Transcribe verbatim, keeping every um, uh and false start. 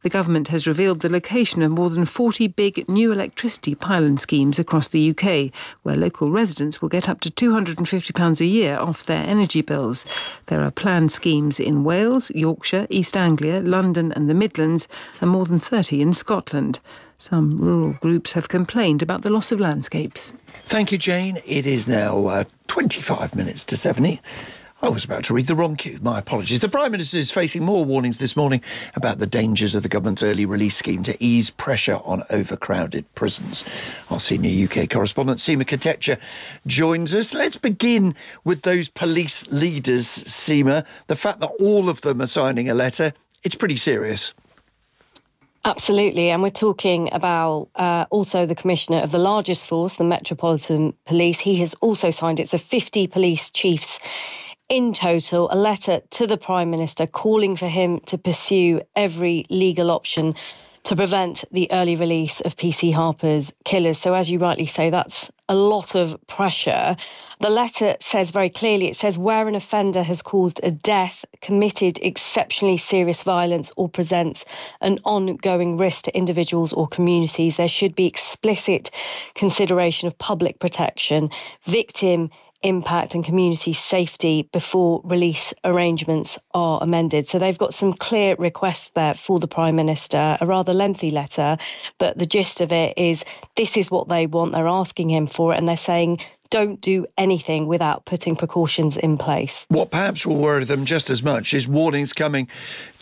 The government has revealed the location of more than forty big new electricity pylon schemes across the U K, where local residents will get up to two hundred fifty pounds a year off their energy bills. There are planned schemes in Wales, Yorkshire, East Anglia, London and the Midlands, and more than thirty in Scotland. Some rural groups have complained about the loss of landscapes. Thank you, Jane. It is now uh, twenty-five minutes to seven. I was about to read the wrong cue. My apologies. The Prime Minister is facing more warnings this morning about the dangers of the government's early release scheme to ease pressure on overcrowded prisons. Our senior U K correspondent, Seema Katecha, joins us. Let's begin with those police leaders, Seema. The fact that all of them are signing a letter, it's pretty serious. Absolutely, and we're talking about uh, also the Commissioner of the largest force, the Metropolitan Police. He has also signed it, so fifty police chiefs in total, a letter to the Prime Minister calling for him to pursue every legal option to prevent the early release of P C Harper's killers. So as you rightly say, that's a lot of pressure. The letter says very clearly, it says where an offender has caused a death, committed exceptionally serious violence or presents an ongoing risk to individuals or communities, there should be explicit consideration of public protection, victim impact and community safety before release arrangements are amended. So they've got some clear requests there for the Prime Minister, a rather lengthy letter, but the gist of it is this is what they want. They're asking him for it and they're saying don't do anything without putting precautions in place. What perhaps will worry them just as much is warnings coming